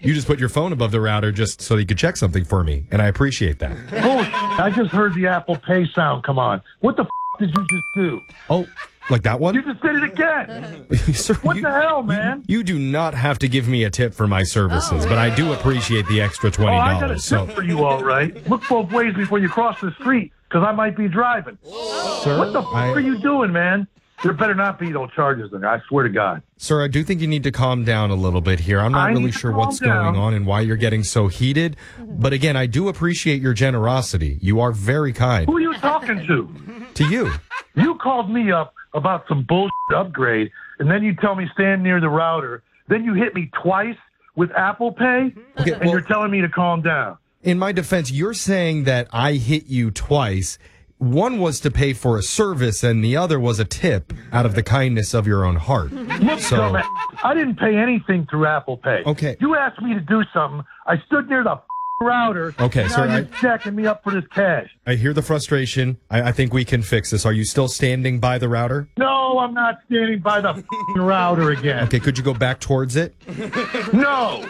You just put your phone above the router just so you could check something for me, and I appreciate that. Oh, I just heard the Apple Pay sound come on. What the did you just do? Oh, like that one? You just did it again. Sir, What the hell, man? You do not have to give me a tip for my services, but I do appreciate the extra $20. Oh, I got a tip for you, all right. Look both ways before you cross the street, because I might be driving. Sir, What the are you doing, man? There better not be no charges there. I swear to God. Sir, I do think you need to calm down a little bit here. I'm not really sure what's going on and why you're getting so heated. But again, I do appreciate your generosity. You are very kind. Who are you talking to? To you. You called me up about some bullshit upgrade, and then you tell me stand near the router. Then you hit me twice with Apple Pay, and you're telling me to calm down. In my defense, you're saying that I hit you twice. One was to pay for a service, and the other was a tip out of the kindness of your own heart. Look, dumbass, I didn't pay anything through Apple Pay. Okay. You asked me to do something. I stood near the router. Okay, now sir. You're jacking me up for this cash. I hear the frustration. I think we can fix this. Are you still standing by the router? No, I'm not standing by the router again. Okay, could you go back towards it? No.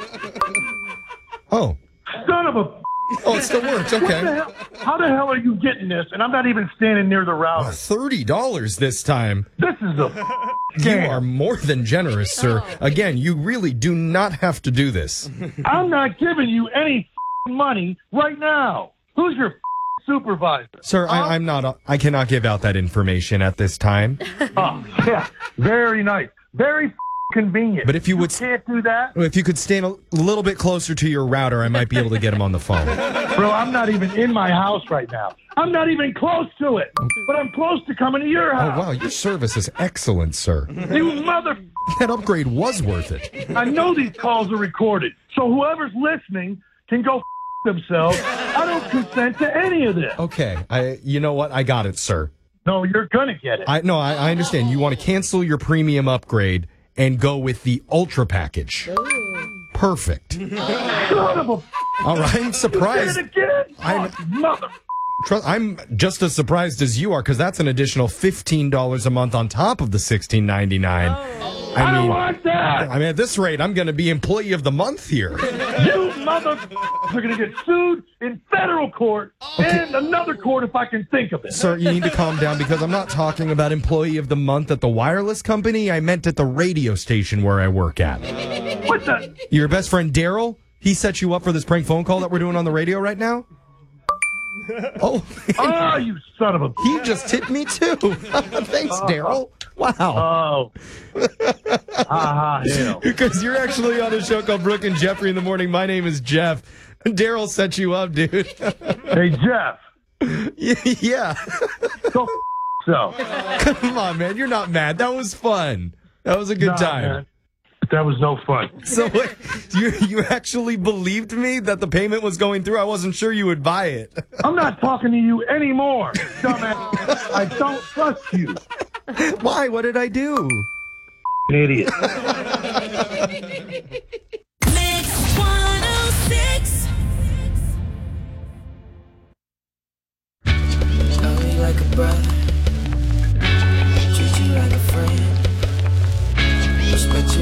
Oh. Son of a... Oh, it still works. Okay. How the hell are you getting this? And I'm not even standing near the router. $30 this time. This is a You are more than generous, sir. Again, you really do not have to do this. I'm not giving you any money right now. Who's your supervisor? Sir, I'm not. I cannot give out that information at this time. Oh, yeah. Very nice. Very convenient. But if you would, can't do that. If you could stand a little bit closer to your router, I might be able to get him on the phone. Bro, I'm not even in my house right now. I'm not even close to it. But I'm close to coming to your house. Oh, wow. Your service is excellent, sir. You mother... That upgrade was worth it. I know these calls are recorded, so whoever's listening can go themselves. I don't consent to any of this. Okay. You know what? I got it, sir. No, you're gonna get it. I understand. You want to cancel your premium upgrade and go with the Ultra package. Perfect. Son of a... All right, I'm surprised. Did it again? Mother... I'm just as surprised as you are, because that's an additional $15 a month on top of the $16.99. I don't want that. I mean, at this rate, I'm going to be employee of the month here. You mother... are going to get sued in federal court and another court if I can think of it. Sir, you need to calm down, because I'm not talking about employee of the month at the wireless company. I meant at the radio station where I work at. What the... Your best friend, Daryl, he set you up for this prank phone call that we're doing on the radio right now? Oh, you son of a... He just tipped me, too. Thanks, Daryl. Oh. Wow. Hell. Because you're actually on a show called Brooke and Jeffrey in the Morning. My name is Jeff. Daryl set you up, dude. Hey, Jeff. Yeah. Go so. Come on, man. You're not mad. That was fun. That was a good time. Man. That was no fun. So wait, you actually believed me that the payment was going through? I wasn't sure you would buy it. I'm not talking to you anymore, dumbass. I don't trust you. Why? What did I do? Idiot.